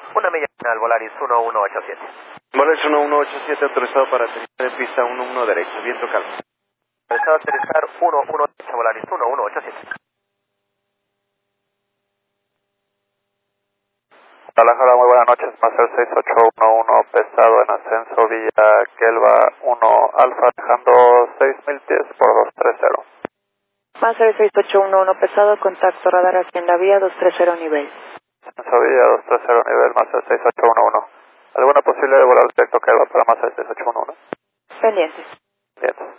Una milla final, Volaris 1187. Volaris 1187 autorizado para aterrizar en pista 11 derecha, viento calmo. Autorizado a aterrizar 11 Volaris 1187. Hola, muy buenas noches, Master 6811, pesado en ascenso, Villa Kelva 1 Alfa, dejando 6000 pies por 230. Master 6811, pesado, contacto radar aquí en la vía 230 nivel. Ascenso Villa 230 nivel, Master 6811. ¿Alguna posibilidad de volar directo Kelva para Master 6811? Pendientes. Bien.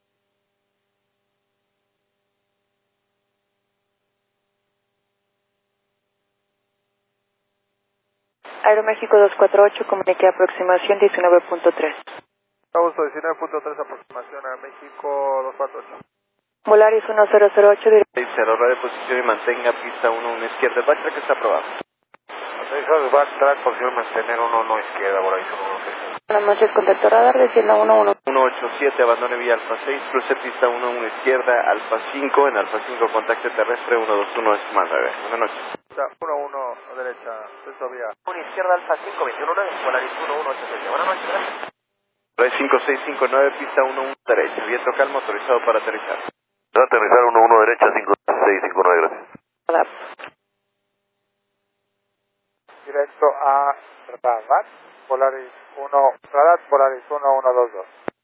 Aeroméxico 248, comunique aproximación 19.3. Augusto 19.3, aproximación a México 248. Volaris 1008, 6-0, radio de posición y mantenga pista 11 izquierda. El backtrack está aprobado. Autorizado backtrack, posición mantener 11 izquierda, Volaris 11. buenas noches, contacto radar, descienda 11. 187, abandone vía Alfa 6, cruce pista 11 izquierda, Alfa 5, en Alfa 5 contacto terrestre 121 decimal 9. Buenas noches. 1-1 a derecha, centro vía. 1 izquierda, Alfa 5, 219, Volaris 1187. Buenas noches, gracias. Red 5659, pista 11 derecha, viento calmo, autorizado para aterrizar. Aterrizar 11 derecha, 5659, gracias. Directo a Rabat, Volaris 1, Rabat, Volaris 1122.